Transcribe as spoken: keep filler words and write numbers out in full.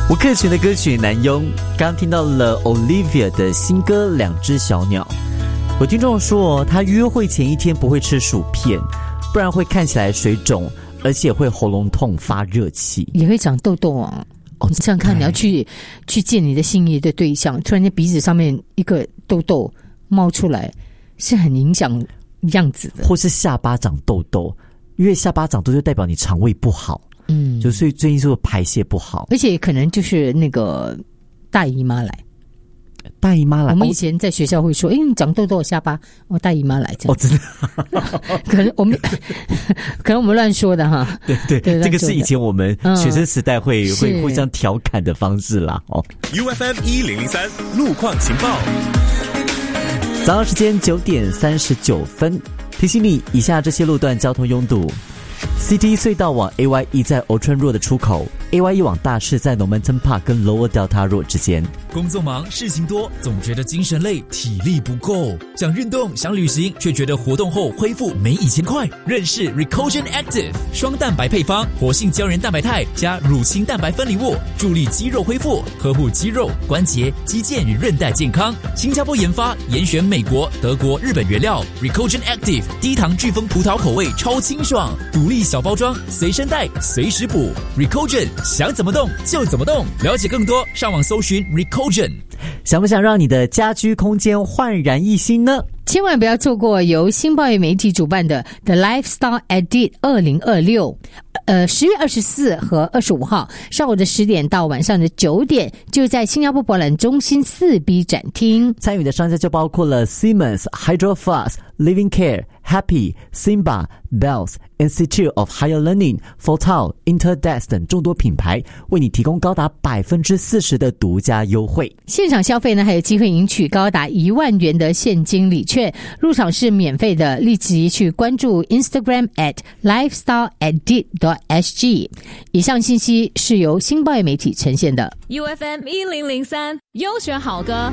吴克群的歌曲《男佣》，刚刚听到了 Olivia 的新歌《两只小鸟》。有听众说，他约会前一天不会吃薯片，不然会看起来水肿，而且会喉咙痛、发热气， 也会长痘痘啊。哦，你想想看，你要去去见你的心仪的对象，突然间鼻子上面一个痘痘冒出来，是很影响样子的。 或是下巴长痘痘，因为下巴长痘就代表你肠胃不好，嗯，就所以最近是不是排泄不好， 而且可能就是那个大姨妈来。 大姨妈来， 我们以前在学校会说：“哎、欸，你长痘痘下巴，我、哦、大姨妈来。”这样哦，真的， 可能我们可能我们乱说的哈。 对 对, 对，这个是以前我们学生时代会、嗯、会互相调侃的方式啦。哦 ，U F M 一零零三路况情报， 早上时间九点三十九分，提醒你以下这些路段交通拥堵。C T 隧道往 A Y E 在 Outram Road 的出口 ，A Y E 往大市在 Normanton Park 跟 Lower Delta Road 之间。 工作忙，事情多，总觉得精神累，体力不够。想运动，想旅行，却觉得活动后恢复没以前快。认识 Recogen Active 双蛋白配方，活性胶原蛋白肽加乳清蛋白分离物，助力肌肉恢复，呵护肌肉、关节、肌腱与韧带健康。新加坡研发，严选美国、德国、日本原料。Recogen Active 低糖巨峰葡萄口味，超清爽，独立小包装，随身带，随时补。Recogen 想怎么动就怎么动。了解更多，上网搜寻 Recogen。 想不想让你的家居空间焕然一新呢？ 千万不要错过由新报业媒体主办的 The Lifestyle Edit 二零二六，呃，十月二十四和二十五号上午的十点到晚上的九点，就在新加坡博览中心四 B 展厅。 参与的商家就包括了 Siemens、Hydro Flask、Living Care、Happy、Simba、Bells、Institute of Higher Learning、Fortal、Interdesk 等众多品牌，为你提供高达百分之四十的独家优惠。 现场消费呢，还有机会赢取高达一万元的现金礼券，入场是免费的，立即去关注 Instagram at lifestyle edit dot s g。以上信息是由新报业媒体呈现的。 U F M 一零零三优选好歌。